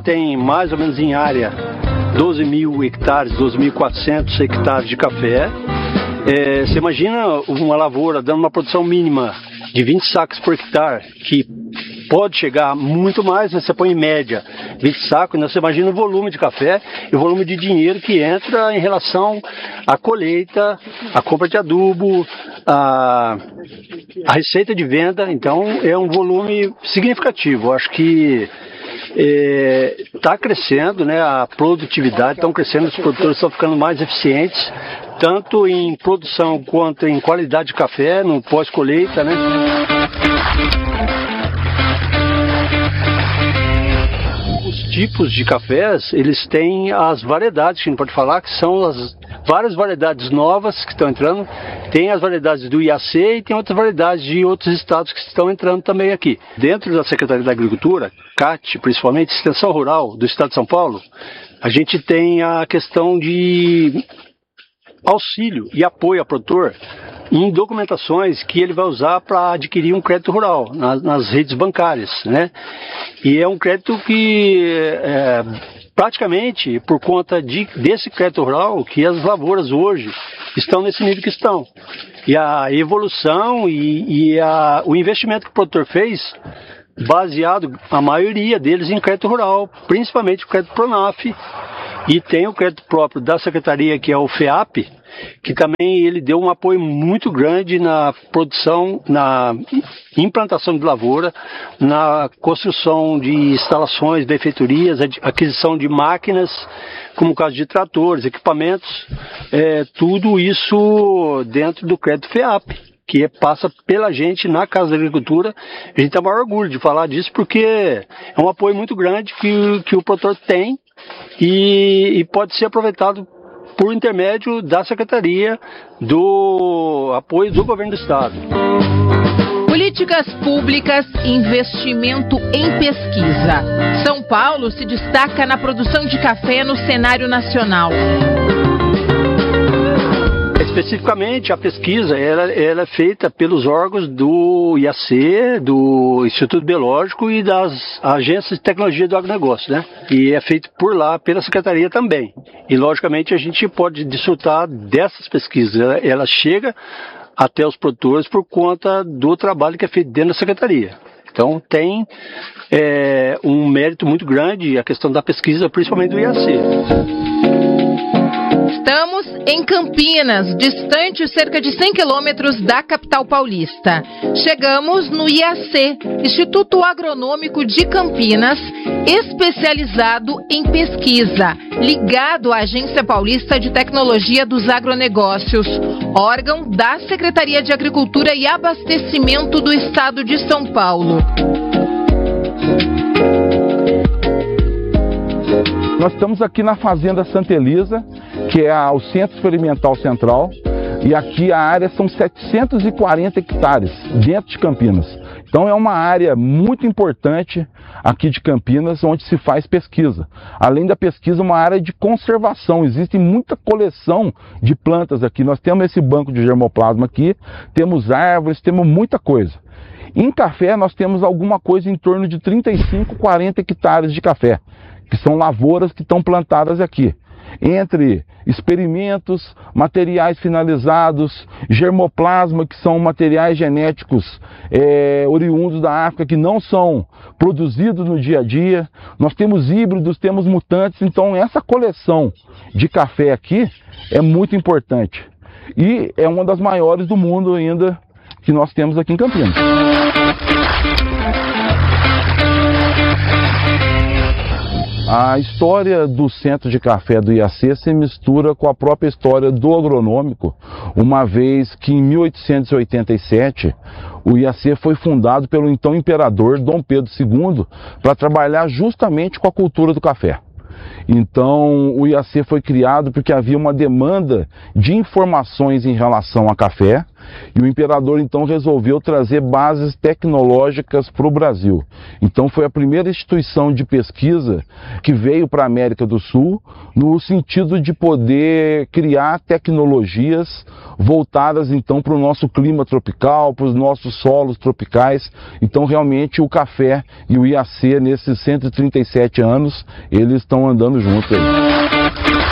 tem mais ou menos em área 12 mil hectares, 12.400 hectares de café. Você imagina uma lavoura dando uma produção mínima de 20 sacos por hectare, que pode chegar muito mais, né? Você põe em média 20 sacos, né? Você imagina o volume de café e o volume de dinheiro que entra em relação à colheita, à compra de adubo, a receita de venda. Então é um volume significativo. Eu acho que está crescendo, né? A produtividade está crescendo, os produtores estão ficando mais eficientes, tanto em produção quanto em qualidade de café, no pós-colheita, né? Os tipos de cafés, eles têm as variedades, que a gente pode falar, que são as várias variedades novas que estão entrando. Tem as variedades do IAC e tem outras variedades de outros estados que estão entrando também aqui. Dentro da Secretaria da Agricultura, CAT, principalmente, Extensão Rural do Estado de São Paulo, a gente tem a questão de auxílio e apoio ao produtor em documentações que ele vai usar para adquirir um crédito rural nas redes bancárias, né? E é um crédito que praticamente por conta desse crédito rural que as lavouras hoje estão nesse nível que estão. E a evolução e o investimento que o produtor fez, baseado a maioria deles em crédito rural, principalmente o crédito Pronaf, e tem o crédito próprio da Secretaria, que é o FEAP, que também ele deu um apoio muito grande na produção, na implantação de lavoura, na construção de instalações, benfeitorias, aquisição de máquinas, como o caso de tratores, equipamentos, tudo isso dentro do crédito FEAP, que passa pela gente na Casa da Agricultura. A gente tem o maior orgulho de falar disso, porque é um apoio muito grande que o produtor tem e pode ser aproveitado por intermédio da Secretaria, do apoio do Governo do Estado. Políticas públicas, investimento em pesquisa. São Paulo se destaca na produção de café no cenário nacional. Especificamente, a pesquisa ela é feita pelos órgãos do IAC, do Instituto Biológico e das agências de tecnologia do agronegócio, né? E é feito por lá, pela Secretaria também. E, logicamente, a gente pode desfrutar dessas pesquisas. Ela chega até os produtores por conta do trabalho que é feito dentro da Secretaria. Então, tem um mérito muito grande a questão da pesquisa, principalmente do IAC. Estamos em Campinas, distante cerca de 100 quilômetros da capital paulista. Chegamos no IAC, Instituto Agronômico de Campinas, especializado em pesquisa, ligado à Agência Paulista de Tecnologia dos Agronegócios, órgão da Secretaria de Agricultura e Abastecimento do Estado de São Paulo. Nós estamos aqui na Fazenda Santa Elisa, que é o Centro Experimental Central, e aqui a área são 740 hectares dentro de Campinas. Então é uma área muito importante aqui de Campinas, onde se faz pesquisa. Além da pesquisa, uma área de conservação. Existe muita coleção de plantas aqui. Nós temos esse banco de germoplasma aqui, temos árvores, temos muita coisa. Em café nós temos alguma coisa em torno de 35, 40 hectares de café, que são lavouras que estão plantadas aqui. Entre experimentos, materiais finalizados, germoplasma, que são materiais genéticos oriundos da África, que não são produzidos no dia a dia. Nós temos híbridos, temos mutantes, então essa coleção de café aqui é muito importante. E é uma das maiores do mundo ainda que nós temos aqui em Campinas. A história do Centro de Café do IAC se mistura com a própria história do agronômico, uma vez que em 1887 o IAC foi fundado pelo então imperador Dom Pedro II para trabalhar justamente com a cultura do café. Então o IAC foi criado porque havia uma demanda de informações em relação a café, E o imperador então resolveu trazer bases tecnológicas para o Brasil. Então foi a primeira instituição de pesquisa que veio para a América do Sul no sentido de poder criar tecnologias voltadas então para o nosso clima tropical, para os nossos solos tropicais. Então realmente o café e o IAC nesses 137 anos, eles estão andando juntos aí.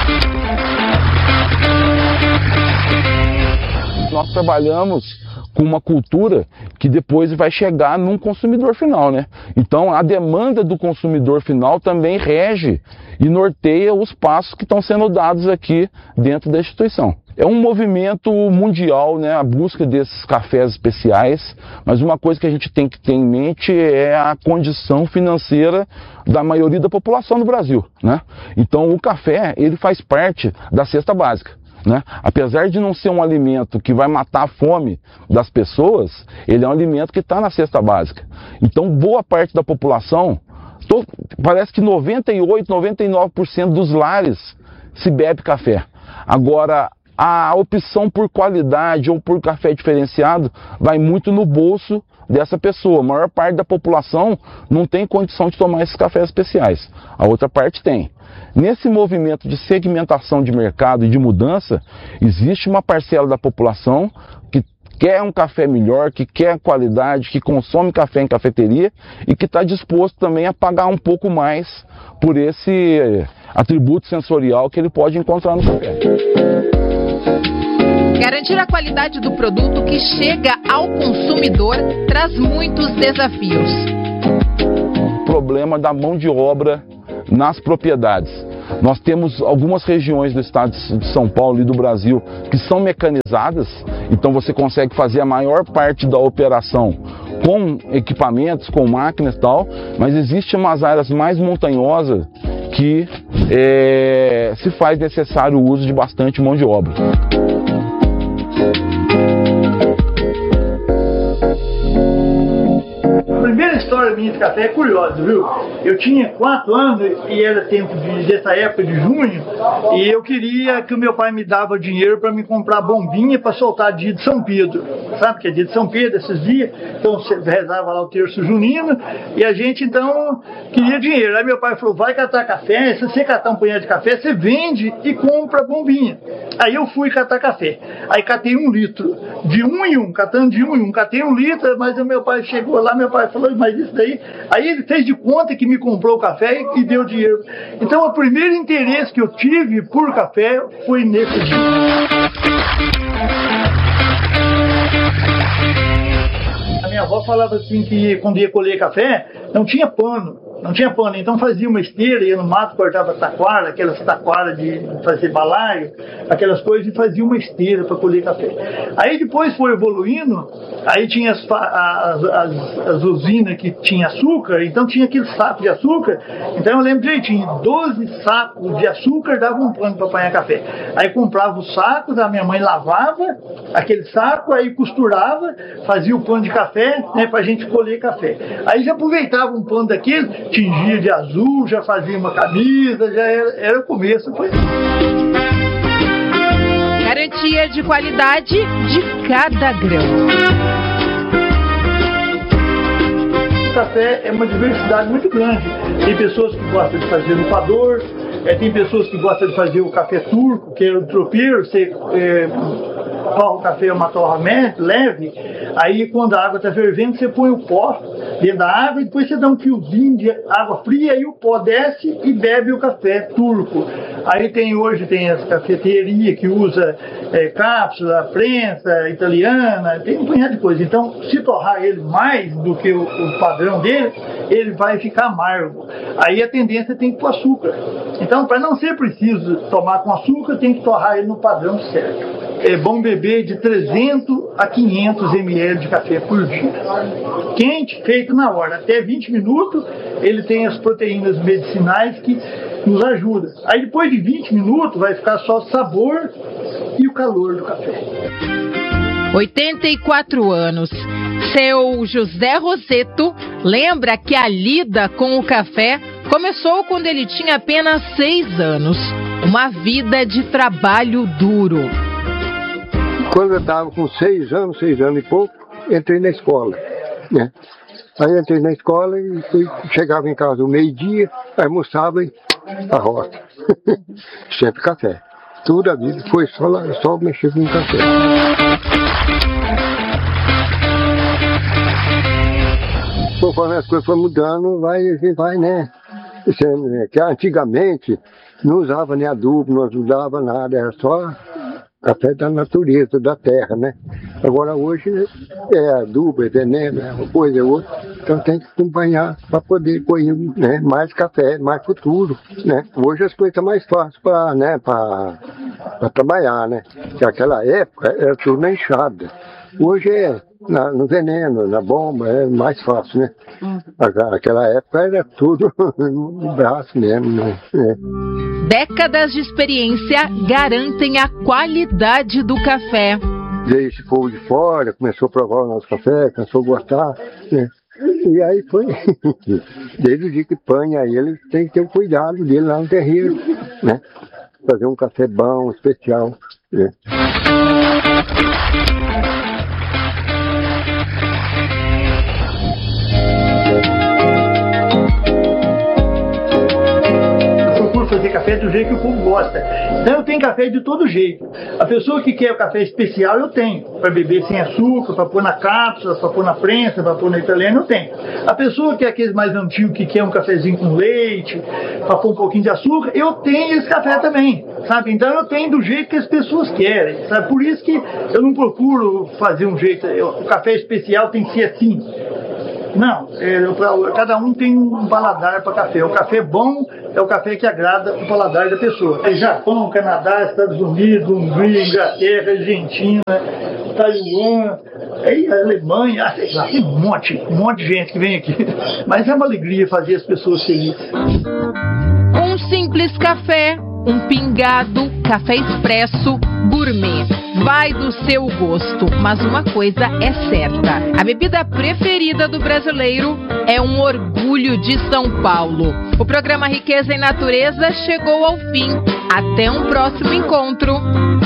Nós trabalhamos com uma cultura que depois vai chegar num consumidor final, né? Então a demanda do consumidor final também rege e norteia os passos que estão sendo dados aqui dentro da instituição. É um movimento mundial, né, a busca desses cafés especiais, mas uma coisa que a gente tem que ter em mente é a condição financeira da maioria da população do Brasil, né? Então o café, ele faz parte da cesta básica, né? Apesar de não ser um alimento que vai matar a fome das pessoas, ele é um alimento que está na cesta básica. Então boa parte da população, parece que 98, 99% dos lares se bebe café. Agora, a opção por qualidade ou por café diferenciado vai muito no bolso dessa pessoa. A maior parte da população não tem condição de tomar esses cafés especiais. A outra parte tem. Nesse movimento de segmentação de mercado e de mudança, existe uma parcela da população que quer um café melhor, que quer qualidade, que consome café em cafeteria e que está disposto também a pagar um pouco mais por esse atributo sensorial que ele pode encontrar no café. Garantir a qualidade do produto que chega ao consumidor traz muitos desafios. O problema da mão de obra nas propriedades. Nós temos algumas regiões do estado de São Paulo e do Brasil que são mecanizadas, então você consegue fazer a maior parte da operação com equipamentos, com máquinas e tal, mas existem umas áreas mais montanhosas que se faz necessário o uso de bastante mão de obra. A primeira história minha de café é curiosa, viu? Eu tinha 4 anos e era tempo dessa época de junho e eu queria que o meu pai me dava dinheiro para me comprar bombinha para soltar dia de São Pedro. Sabe que é dia de São Pedro esses dias? Então você rezava lá o terço junino e a gente então queria dinheiro. Aí meu pai falou, vai catar café, se você catar um punhado de café, você vende e compra bombinha. Aí eu fui catar café. Aí catei 1 litro, de 1 em 1, catando de 1 em 1. Catei 1 litro, mas o meu pai chegou lá, meu pai falou, mas isso daí... Aí ele fez de conta que me comprou o café e deu dinheiro. Então o primeiro interesse que eu tive por café foi nesse dia. A minha avó falava assim que quando ia colher café, não tinha pano. Não tinha pano, então fazia uma esteira, ia no mato, cortava taquara, aquelas taquaras de fazer balaio, aquelas coisas, e fazia uma esteira para colher café. Aí depois foi evoluindo, aí tinha as usinas que tinha açúcar, então tinha aquele saco de açúcar, então eu lembro direitinho, 12 sacos de açúcar dava um pano para apanhar café. Aí comprava os sacos, a minha mãe lavava aquele saco, aí costurava, fazia o pano de café, né, para a gente colher café. Aí já aproveitava um pano daquele, tingia de azul, já fazia uma camisa, já era o começo. Foi. Garantia de qualidade de cada grão. O café é uma diversidade muito grande. Tem pessoas que gostam de fazer no coador, tem pessoas que gostam de fazer o café turco, que é o tropeiro, você torra o café uma torra leve, aí quando a água está fervendo, você põe o pó dentro da água e depois você dá um fiozinho de água fria e o pó desce e bebe o café turco. Aí hoje tem as cafeterias que usa cápsula, prensa italiana, tem um punhado de coisa. Então, se torrar ele mais do que o padrão dele, ele vai ficar amargo. Aí a tendência tem que pôr açúcar. Então, para não ser preciso tomar com açúcar, tem que torrar ele no padrão certo. É bom beber de 300 a 500 ml de café por dia. Quente, feito na hora. Até 20 minutos, ele tem as proteínas medicinais que nos ajudam. Aí depois de 20 minutos, vai ficar só o sabor e o calor do café. 84 anos. Seu José Roseto lembra que a lida com o café começou quando ele tinha apenas 6 anos. Uma vida de trabalho duro. Quando eu estava com 6 anos e pouco, entrei na escola, né? Aí eu entrei na escola e chegava em casa ao meio-dia, almoçava a roça. Sempre café. Toda a vida foi só mexer com café. Conforme as coisas foram mudando, a gente vai, né? Que antigamente não usava nem adubo, não usava nada, era só café da natureza, da terra, né? Agora hoje é adubo, é veneno, é uma coisa, é outra. Então tem que acompanhar para poder pôr, né, mais café, mais futuro, né? Hoje as coisas estão mais fáceis para, né, para trabalhar, né? Porque naquela época era tudo na enxada. Hoje é no veneno, na bomba, é mais fácil, né? Naquela época era tudo no braço mesmo, né? Décadas de experiência garantem a qualidade do café. Veio esse povo de fora, começou a provar o nosso café, começou a gostar, né? E aí foi, desde o dia que panha ele tem que ter o cuidado dele lá no terreiro, né? Fazer um café bom, especial, né? Fazer café do jeito que o povo gosta. Então eu tenho café de todo jeito. A pessoa que quer o café especial eu tenho, para beber sem açúcar, para pôr na cápsula, para pôr na prensa, para pôr na italiana eu tenho. A pessoa que é aqueles mais antigos que quer um cafezinho com leite, para pôr um pouquinho de açúcar, eu tenho esse café também, sabe? Então eu tenho do jeito que as pessoas querem, sabe? Por isso que eu não procuro fazer um jeito, o café especial tem que ser assim. Não, cada um tem um paladar para café. O café bom é o café que agrada o paladar da pessoa. É Japão, Canadá, Estados Unidos, Hungria, Inglaterra, Argentina, Taiwan, Alemanha, sei lá, tem um monte de gente que vem aqui. Mas é uma alegria fazer as pessoas felizes. Um simples café, um pingado, café expresso, gourmet. Vai do seu gosto, mas uma coisa é certa: a bebida preferida do brasileiro é um orgulho de São Paulo. O programa Riqueza em Natureza chegou ao fim. Até um próximo encontro.